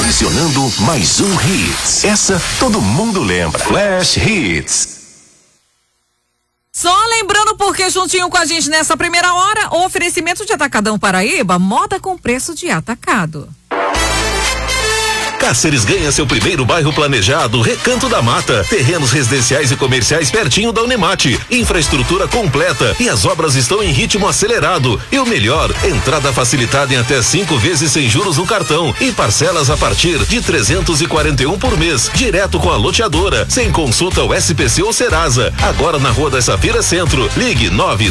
Selecionando mais um Hits. Essa todo mundo lembra. Flash Hits. Só lembrando, porque juntinho com a gente nessa primeira hora, o oferecimento de Atacadão Paraíba, moda com preço de atacado. Cáceres ganha seu primeiro bairro planejado, Recanto da Mata. Terrenos residenciais e comerciais pertinho da Unemate. Infraestrutura completa e as obras estão em ritmo acelerado. E o melhor, entrada facilitada em até 5 vezes sem juros no cartão e parcelas a partir de 341 por mês, direto com a loteadora, sem consulta ao SPC ou Serasa. Agora na Rua das Safira Centro. Ligue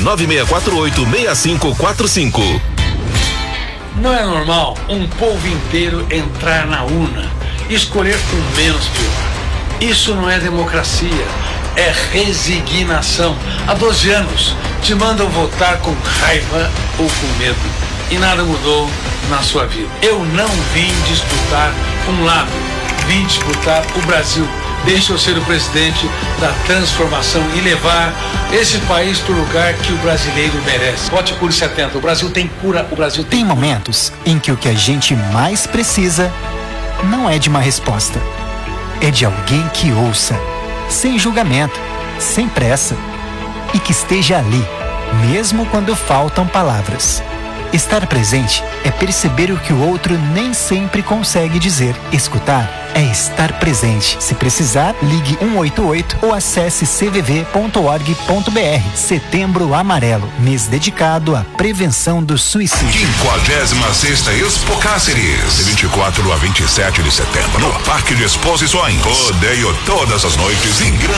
996486545. Não é normal um povo inteiro entrar na urna e escolher o menos pior. Isso não é democracia, é resignação. Há 12 anos te mandam votar com raiva ou com medo e nada mudou na sua vida. Eu não vim disputar um lado, vim disputar o Brasil. Deixa eu ser o presidente da transformação e levar esse país para o lugar que o brasileiro merece. Vote Cure 70. O Brasil tem cura, o Brasil tem cura. Momentos em que o que a gente mais precisa não é de uma resposta. É de alguém que ouça, sem julgamento, sem pressa, e que esteja ali, mesmo quando faltam palavras. Estar presente é perceber o que o outro nem sempre consegue dizer. Escutar é estar presente. Se precisar, ligue 188 ou acesse cvv.org.br. Setembro Amarelo, mês dedicado à prevenção do suicídio. 56ª Expo Cáceres, de 24 a 27 de setembro, no Parque de Exposições. Rodeio todas as noites em grande